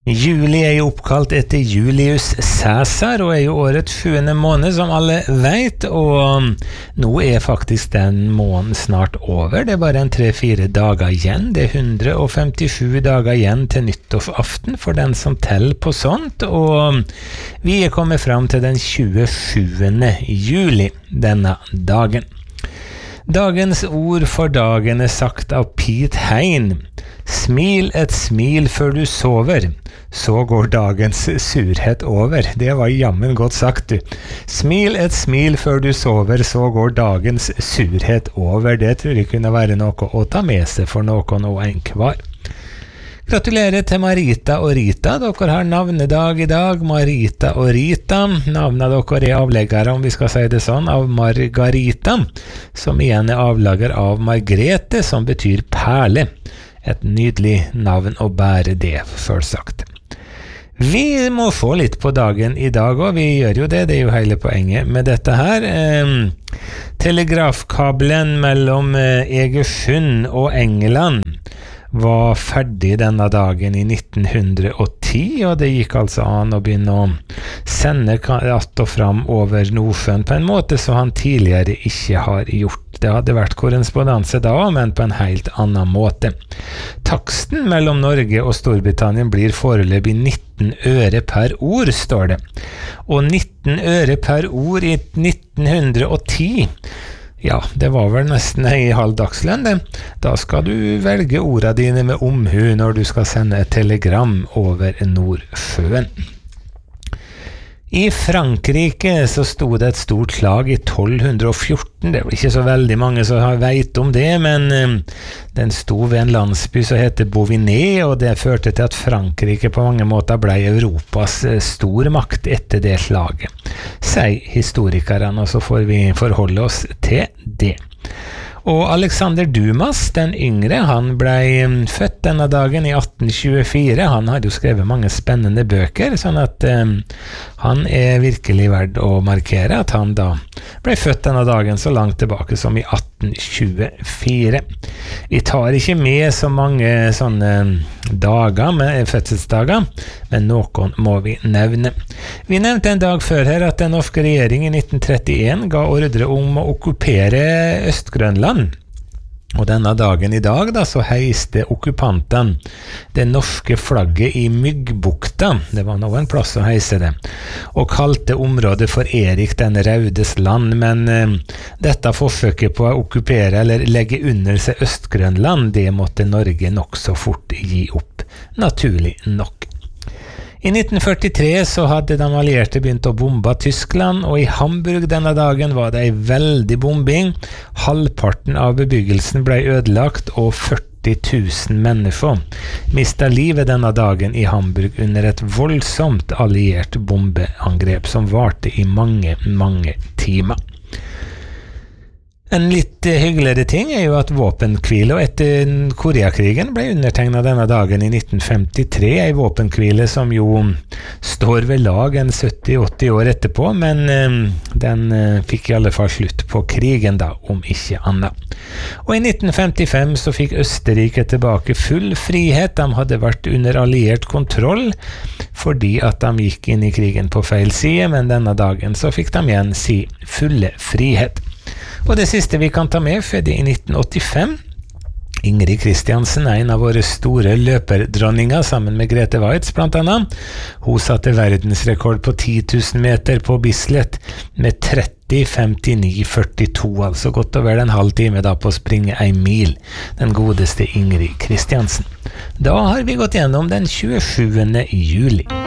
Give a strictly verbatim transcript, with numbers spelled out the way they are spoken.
Juli er jo oppkalt etter Julius Caesar og er jo årets sjuende måned, som alle vet, og nå er faktisk den måneden snart over. Det er bare en tre-fire dager igjen. Det er hundre og femtisju dager igjen til nyttårsaften for den som teller på sånt, og vi er kommet fram til den tjuesjuende juli denne dagen. Dagens ord for dagen er sagt av Pete Hein. Smil et smil før du sover, så går dagens surhet over. Det var jammen godt sagt, du. Smil et smil før du sover, så går dagens surhet over. Det tror jeg kunne være noe å ta med seg for noen og en hver. Gratulerer til Marita og Rita. Dere har navnedag i dag. Marita og Rita. Navnet dere er avleggere, om vi skal si det sånn, av Margarita, som igjen er avlegger av Margrete, som betyr perle. Et nydelig navn å bære det, selvsagt. Vi må få litt på dagen i dag, og vi gjør jo det, det er jo hele poenget med dette her. Eh, telegrafkabelen mellom eh, Egersund og England var ferdig denne dagen i nitten hundre og ti, og det gikk altså an å begynne å sende att og fram over Nordsjøen på en måte som han tidligere ikke har gjort. Det hadde vært korrespondanse da, men på en helt annen måte. Taksten mellom Norge og Storbritannia blir foreløpig nitten øre per ord, står det. Og nitten øre per ord i nitten hundre og ti, ja, det var vel nesten en halv dagslønn, det. Da skal du velge ordene dine med omhu når du skal sende et telegram over Nordsjøen. I Frankrike så stod det et stort slag i tolv fjorten. Det var ikke så veldig mange som vet om det, men den stod ved en landsby som heter Boviné, og det førte til at Frankrike på mange måter ble Europas stor makt etter det slaget. Sier historikerne, og så får vi forholde oss til det. Og Alexander Dumas, den yngre, han ble født denne dagen i atten tjuefire. Han hadde jo skrevet mange spennende bøker, sånn at um, han er virkelig verdt å markere at han da ble født denne dagen så langt tilbake som i atten tjuefire. Vi tar ikke med så mange sånne dager, med fødselsdager, men noen må vi nevne. Vi nevnte en dag før her at den norske regjeringen i nitten trettien ga ordre om å okkupere Øst-Grønland. Og denne dagen i dag da, så heiste okkupantene det norske flagget i Myggbukta, det var noen plass å heise det, og kalte området for Erik den Raudes land, men eh, dette forsøket på å okkupere eller legge under seg Øst-Grønland, det måtte Norge nok så fort gi opp, naturlig nok. I nitten førtitre så hadde de allierte begynt å bombe Tyskland, og i Hamburg denne dagen var det en veldig bombing. Halvparten av bebyggelsen ble ødelagt, og førti tusen mennesker mistet livet denne dagen i Hamburg under et voldsomt alliert bombeangrep som varte i mange, mange timer. En litt hyggeligere ting er jo at våpenkvile etter Koreakrigen ble undertegnet denne dagen i nitten femtitre, en våpenkvile som jo står ved lag en sytti-åtti år etterpå, men eh, den eh, fikk i alle fall slutt på krigen da, om ikke annet. Og i nitten femtifem så fikk Østerrike tilbake full frihet. De hadde vært under alliert kontroll fordi at de gikk inn i krigen på feil side, men denne dagen så fikk de igjen si fulle frihet. Og det siste vi kan ta med, født i nitten åttifem. Ingrid Kristiansen, en av våre store løperdronninger, sammen med Grete Waitz blant annet. Hun satte verdensrekord på ti tusen meter på Bislett med tretti femtini førtito, altså godt over en halv time da på å springe en mil. Den godeste Ingrid Kristiansen. Da har vi gått gjennom den tjuesjuende juli.